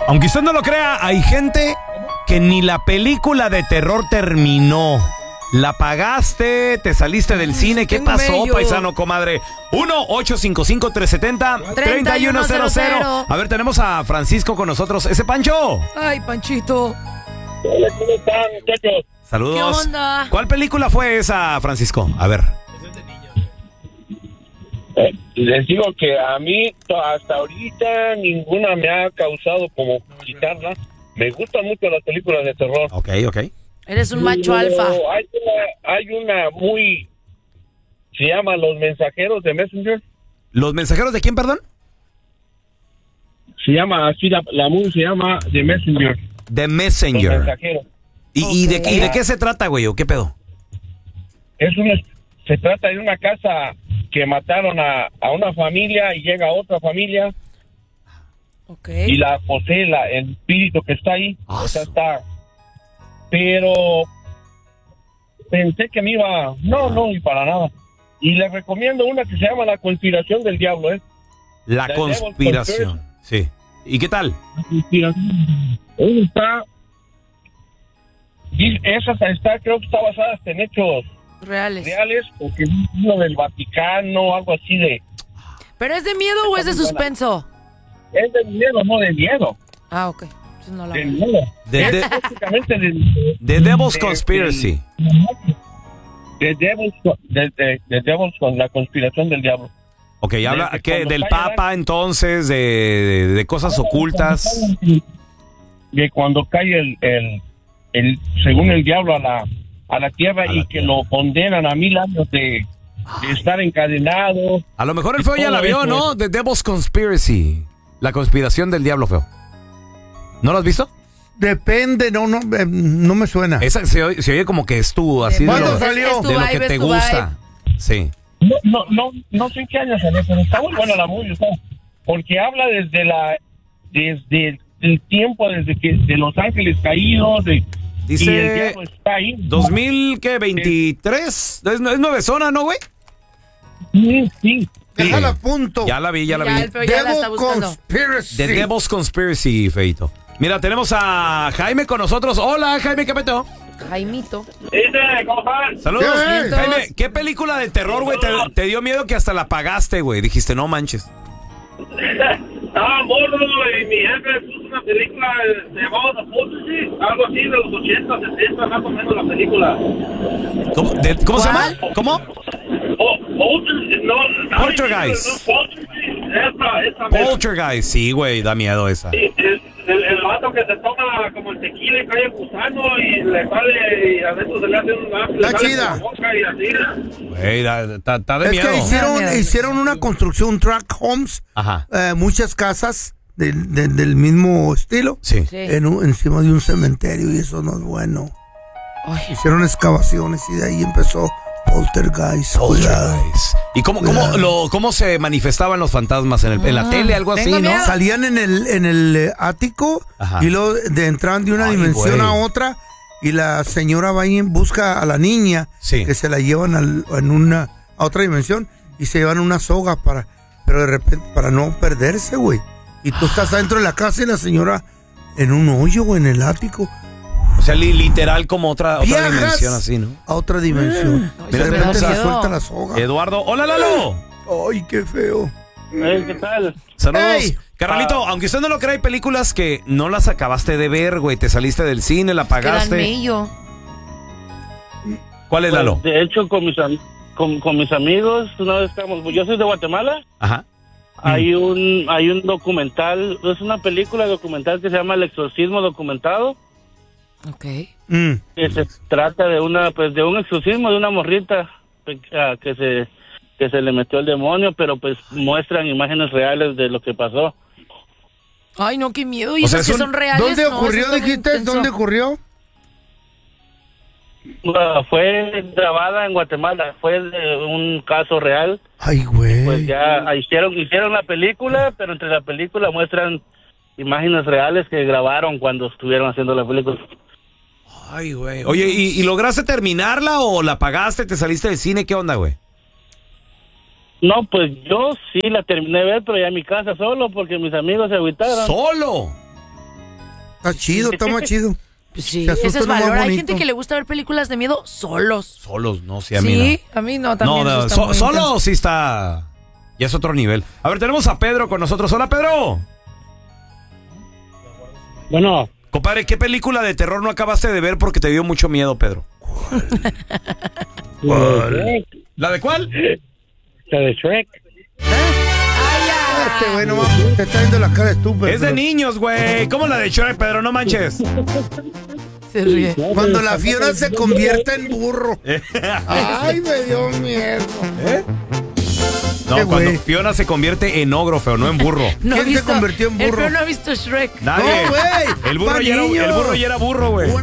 Aunque usted no lo crea, hay gente que ni la película de terror terminó. La pagaste, te saliste del cine. ¿Qué pasó, paisano, comadre? 1-855-370-3100. A ver, tenemos a Francisco con nosotros. ¿Ese Pancho? Ay, Panchito. Hola, ¿cómo están, muchachos? Saludos. ¿Qué onda? ¿Cuál película fue esa, Francisco? A ver. Les digo que a mí hasta ahorita ninguna me ha causado como quitarla. Me gustan mucho las películas de terror. Ok. Eres un macho alfa. Hay una muy... Se llama Los Mensajeros de Messenger. ¿Los mensajeros de quién, perdón? Se llama así, la movie se llama The Messenger. The Los Messenger. Mensajeros. ¿Y de qué se trata, güey? ¿O qué pedo? Se trata de una casa que mataron a una familia y llega otra familia y la posee el espíritu que está ahí. O sea, está... Pero pensé que me iba... No, y para nada. Y les recomiendo una que se llama La Conspiración del Diablo, ¿eh? La conspiración. Sí. ¿Y qué tal? La Conspiración. Esa creo que está basada en hechos reales, porque es uno del Vaticano, algo así de... ¿Pero es de miedo o es de suspenso? Es de miedo, no de miedo. Ah, ok. Entonces no la De veo. miedo. Básicamente The Devil's Conspiracy. The Devil's con la conspiración del diablo. Ok, habla ¿qué? Del Papa, entonces, de cosas ocultas. De cuando cae según el diablo a la tierra y que lo condenan a 1000 años de estar encadenado. A lo mejor el feo ya la vio, ¿no? The Devil's Conspiracy. La conspiración del diablo, feo. ¿No lo has visto? Depende, no me suena. Esa se oye como que es tú, así ¿Cuándo salió? de lo que te gusta. Sí. No sé en qué año salió, pero está muy buena la movie, porque habla desde el tiempo, de los ángeles caídos, dice, y el diablo está ahí. 2023, es nuevezona, ¿no, güey? Sí. Déjala a punto. Ya la vi. El feo ya la está buscando. Conspiracy. The Devil's Conspiracy, feito. Mira, tenemos a Jaime con nosotros. Hola, Jaime, ¿qué peteo? Jaimito. ¿Cómo están? Saludos. Bien. Jaime, ¿qué película de terror, güey, te dio miedo que hasta la pagaste, güey? Dijiste, no manches. Estaba morro y mi jefe puso una película, se llamaba The Poltergeist, algo así de los 80, 70, más o menos la película. ¿Cómo se llama? ¿Cómo? Poltergeist. Poltergeist, sí, güey, da miedo esa. El vato que se toma como el tequila y cae el gusano y le sale y a veces se le hace un gato, le sale chida. por la boca y así. Güey, está de Es miedo. que hicieron una construcción, un track homes, Ajá. muchas casas del mismo estilo, Sí. encima de un cementerio, y eso no es bueno. Ay. Hicieron excavaciones y de ahí empezó Poltergeist. Poltergeist. ¿Y cómo se manifestaban los fantasmas en la tele, algo así, tengo no? miedo. Salían en el ático. Ajá. Y luego entraban de una dimensión güey. a otra, y la señora va y busca a la niña, Sí. que se la llevan a otra dimensión, y se llevan una soga pero de repente para no perderse, güey. Y tú estás adentro de la casa y la señora en un hoyo, güey, en el ático. O sea, literal como otra Viajas dimensión así, ¿no? a otra dimensión. Ay, De mira, repente tenemos se a- suelta la soga. Eduardo, hola, Lalo. Ay, qué feo. ¿Qué tal? Saludos. Hey. Carnalito, aunque usted no lo crea, hay películas que no las acabaste de ver, güey. Te saliste del cine, la Quedan pagaste. mello. ¿Cuál es, Lalo? De hecho, con mis amigos, una vez yo soy de Guatemala. Ajá. Hay un documental, es una película documental que se llama El Exorcismo Documentado, Ok. que se trata de de un exorcismo de una morrita que se le metió el demonio, pero pues muestran imágenes reales de lo que pasó. Ay, no, qué miedo. Y O sea, esas que son reales. ¿Dónde no, ocurrió, eso está muy dijiste? intenso. ¿Dónde ocurrió? Fue grabada en Guatemala, fue de un caso real. Ay, güey. Pues ya hicieron la película, pero entre la película muestran imágenes reales que grabaron cuando estuvieron haciendo la película. Ay, güey. Oye, ¿y lograste terminarla o la pagaste, te saliste del cine? ¿Qué onda, güey? No, pues yo sí la terminé de ver, pero ya en mi casa solo, porque mis amigos se agüitaron. ¡Solo! Está chido, está más chido. Pues sí, Se asustan ese es lo más valor. Hay bonito. gente que le gusta ver películas de miedo solos. Solos, no, sí, a mí Sí, a mí no, también. no. eso está muy Solo intenso. sí está. Y es otro nivel. A ver, tenemos a Pedro con nosotros. Hola, Pedro. Bueno, Compadre, ¿qué película de terror no acabaste de ver porque te dio mucho miedo, Pedro? ¿La de cuál? la de Shrek. Este güey nomás te está viendo la cara estúpida. Es de niños, güey. ¿Cómo la de Shrek, Pedro? No manches. Se ríe. Cuando la Fiona se convierte en burro. Ay, me dio miedo. No, Qué cuando güey. Fiona se convierte en ogro, feo, no en burro. No ¿Quién he se convirtió en El burro? feo no ha visto Shrek. Nadie. No, güey. El burro Pa' ya era niños. burro, güey.